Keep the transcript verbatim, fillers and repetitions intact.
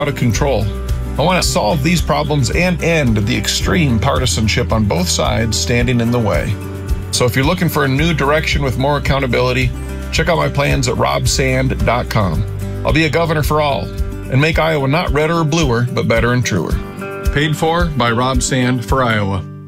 out of control. I want to solve these problems and end the extreme partisanship on both sides standing in the way. So if you're looking for a new direction with more accountability, check out my plans at rob sand dot com. I'll be a governor for all and make Iowa not redder or bluer, but better and truer. Paid for by Rob Sand for Iowa.